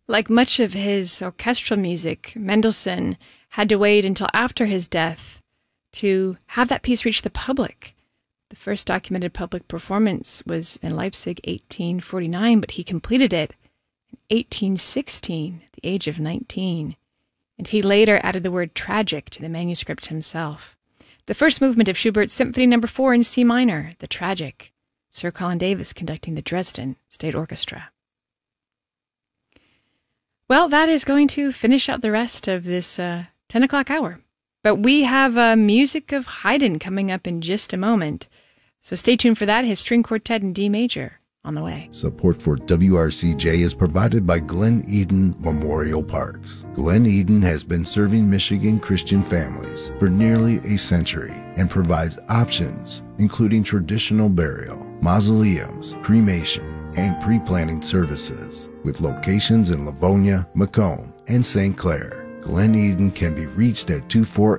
Like much of his orchestral music, Mendelssohn had to wait until after his death to have that piece reach the public. The first documented public performance was in Leipzig, 1849, but he completed it in 1816, at the age of 19. And he later added the word tragic to the manuscript himself. The first movement of Schubert's Symphony No. 4 in C minor, the Tragic, Sir Colin Davis conducting the Dresden State Orchestra. Well, that is going to finish out the rest of this 10 o'clock hour. But we have music of Haydn coming up in just a moment. So stay tuned for that, his string quartet in D major on the way. Support for WRCJ is provided by Glen Eden Memorial Parks. Glen Eden has been serving Michigan Christian families for nearly a century and provides options including traditional burial, mausoleums, cremation, and pre-planning services with locations in Livonia, Macomb, and St. Clair. Glen Eden can be reached at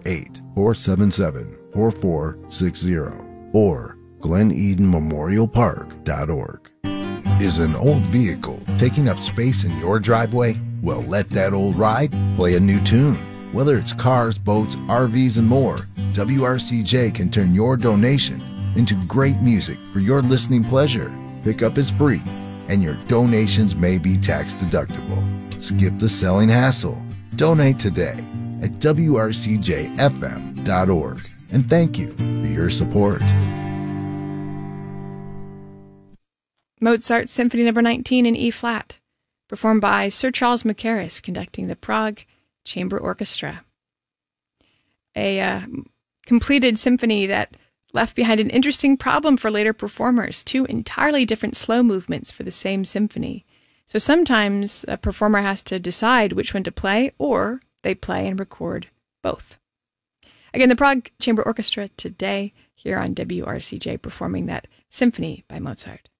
248-477-4460 or GlenEdenMemorialPark.org. Is an old vehicle taking up space in your driveway? Well, let that old ride play a new tune. Whether it's cars, boats, RVs, and more, WRCJ can turn your donation into great music for your listening pleasure. Pickup is free, and your donations may be tax deductible. Skip the selling hassle. Donate today at WRCJFM.org. And thank you for your support. Mozart's Symphony No. 19 in E-flat, performed by Sir Charles Mackerras, conducting the Prague Chamber Orchestra. A completed symphony that left behind an interesting problem for later performers, two entirely different slow movements for the same symphony. So sometimes a performer has to decide which one to play, or they play and record both. Again, the Prague Chamber Orchestra today here on WRCJ performing that symphony by Mozart.